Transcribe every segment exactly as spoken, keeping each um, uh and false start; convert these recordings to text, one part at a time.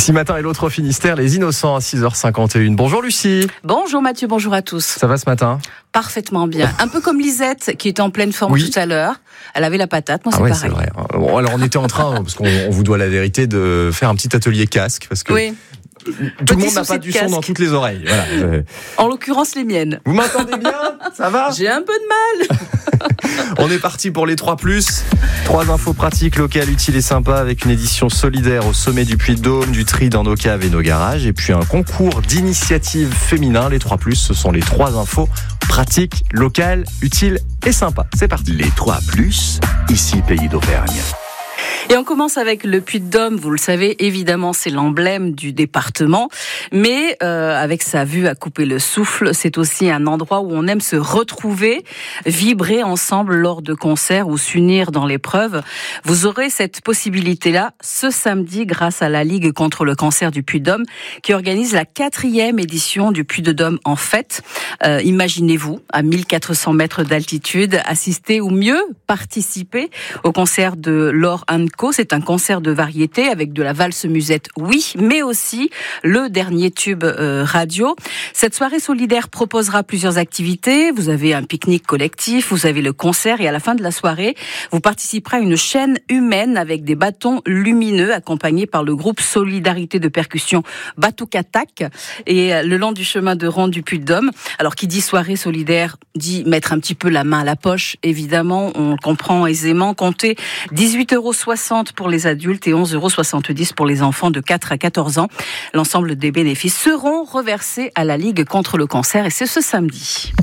Ici Matin et l'autre Finistère, les innocents à six heures cinquante et une. Bonjour Lucie. Bonjour Mathieu, bonjour à tous. Ça va ce matin? Parfaitement bien. Un peu comme Lisette qui était en pleine forme oui. tout à l'heure. Elle avait la patate, moi ah c'est ouais, pareil. C'est vrai. Bon, alors on était en train, parce qu'on on vous doit la vérité, de faire un petit atelier casque. Parce que oui. Tout Petit le monde n'a pas du casque. son dans toutes les oreilles. Voilà. En l'occurrence les miennes. Vous m'entendez bien? Ça va? J'ai un peu de mal. On est parti pour les trois plus. Trois infos pratiques, locales, utiles et sympas avec une édition solidaire au sommet du Puy-de-Dôme, du tri dans nos caves et nos garages. Et puis un concours d'initiatives féminins. Les trois plus, ce sont les trois infos pratiques, locales, utiles et sympas. C'est parti. Les trois plus, ici Pays d'Auvergne. Et on commence avec le Puy-de-Dôme, vous le savez, évidemment c'est l'emblème du département, mais euh, avec sa vue à couper le souffle, c'est aussi un endroit où on aime se retrouver, vibrer ensemble lors de concerts ou s'unir dans l'épreuve. Vous aurez cette possibilité-là ce samedi grâce à la Ligue contre le cancer du Puy-de-Dôme qui organise la quatrième édition du Puy-de-Dôme en fête. Euh, imaginez-vous, à mille quatre cents mètres d'altitude, assister ou mieux participer au concert de Laure and Co. C'est un concert de variété avec de la valse musette, oui, mais aussi le dernier tube euh, radio. Cette soirée solidaire proposera plusieurs activités. Vous avez un pique-nique collectif, vous avez le concert et à la fin de la soirée, vous participerez à une chaîne humaine avec des bâtons lumineux accompagnés par le groupe Solidarité de percussion Batoukatak et le long du chemin de ronde du Puy-de-Dôme. Alors qui dit soirée solidaire dit mettre un petit peu la main à la poche, évidemment, on le comprend aisément. Comptez dix-huit euros soixante pour les adultes et onze euros soixante-dix pour les enfants de quatre à quatorze ans. L'ensemble des bénéfices seront reversés à la Ligue contre le cancer et c'est ce samedi.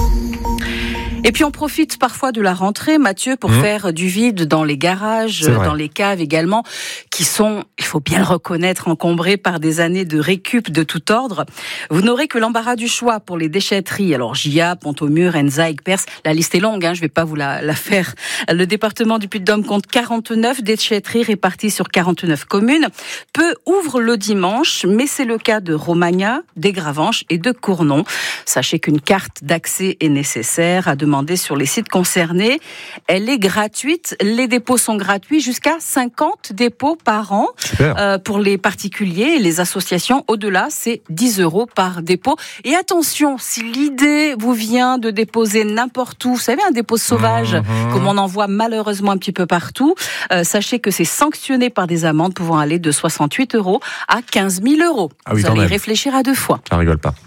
Et puis on profite parfois de la rentrée, Mathieu, pour mmh. faire du vide dans les garages, dans les caves également, qui sont, il faut bien le reconnaître, encombrés par des années de récup de tout ordre. Vous n'aurez que l'embarras du choix pour les déchetteries. Alors J A, Pont-au-Mur, Enza, Aigues-Perse, la liste est longue, hein, je ne vais pas vous la, la faire. Le département du Puy-de-Dôme compte quarante-neuf déchetteries réparties sur quarante-neuf communes. Peu ouvrent le dimanche, mais c'est le cas de Romagna, des Gravenches et de Cournon. Sachez qu'une carte d'accès est nécessaire à demander sur les sites concernés. Elle est gratuite. Les dépôts sont gratuits jusqu'à cinquante dépôts par an euh, pour les particuliers et les associations. Au-delà, c'est dix euros par dépôt. Et attention, si l'idée vous vient de déposer n'importe où, vous savez, un dépôt sauvage, mmh. comme on en voit malheureusement un petit peu partout, euh, sachez que c'est sanctionné par des amendes pouvant aller de soixante-huit euros à quinze mille euros. Ah oui, vous allez y réfléchir à deux fois. Ça rigole pas.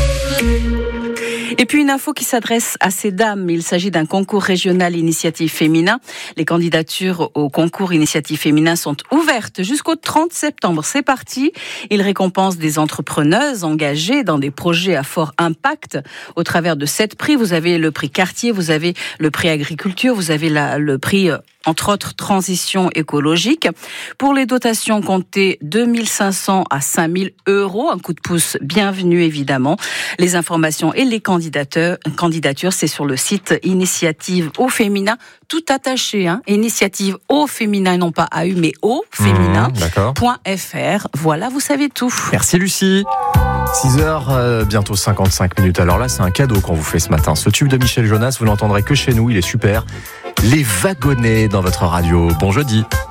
Et puis une info qui s'adresse à ces dames. Il s'agit d'un concours régional initiative féminin. Les candidatures au concours initiative féminin sont ouvertes jusqu'au trente septembre. C'est parti. Il récompense des entrepreneuses engagées dans des projets à fort impact. Au travers de sept prix, vous avez le prix quartier, vous avez le prix agriculture, vous avez la, le prix entre autres transition écologique. Pour les dotations, comptez deux mille cinq cents à cinq mille euros. Un coup de pouce bienvenu évidemment. Les informations et les candidatures, candidatures, c'est sur le site Initiative au féminin, tout attaché, hein. Initiative au féminin, non pas A U, mais au féminin point F R. Voilà, vous savez tout. Merci Lucie. six heures, euh, bientôt cinquante-cinq minutes. Alors là, c'est un cadeau qu'on vous fait ce matin. Ce tube de Michel Jonas, vous l'entendrez que chez nous, il est super. Les wagonnets dans votre radio. Bon jeudi.